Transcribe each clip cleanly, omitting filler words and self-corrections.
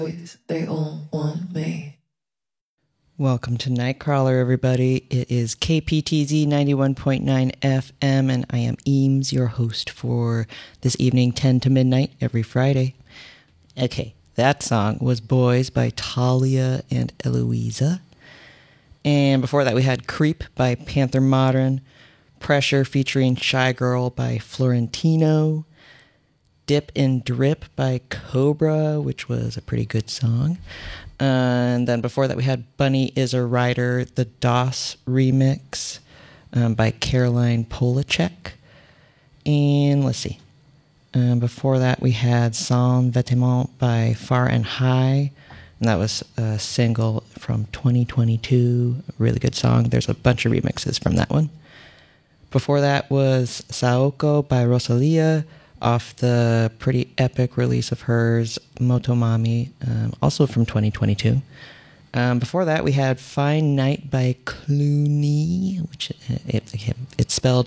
They all want me. Welcome to Nightcrawler, everybody. It is KPTZ 91.9 FM, and I am Eames, your host for this evening, 10 to midnight, every Friday. Okay, that song was Boys by Talia and Eloisa. And before that, we had Creep by Panther Modern, Pressure featuring Shy Girl by Florentino, Dip and Drip by Cobra, which was a pretty good song. And then before that, we had Bunny is a Rider, the DOS remix by Caroline Polachek. And let's see. Before that, we had Sans Vêtements by Far and High. And that was a single from 2022. A really good song. There's a bunch of remixes from that one. Before that was Saoko by Rosalia, off the pretty epic release of hers, Motomami, also from 2022. Before that, we had Fine Night by Clooney, which it's spelled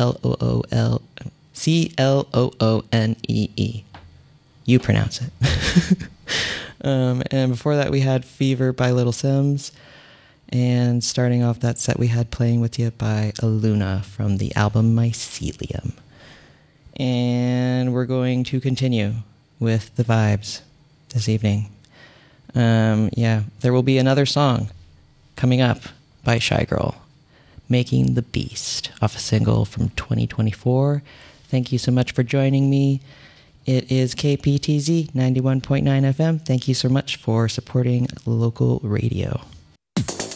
Cloonee. You pronounce it. And before that, we had Fever by Little Sims. And starting off that set, we had Playing With You by Aluna from the album Mycelium. And we're going to continue with the vibes this evening. There will be another song coming up by Shy Girl, Making the Beast, off a single from 2024. Thank you so much for joining me. It is KPTZ 91.9 FM. Thank you so much for supporting local radio.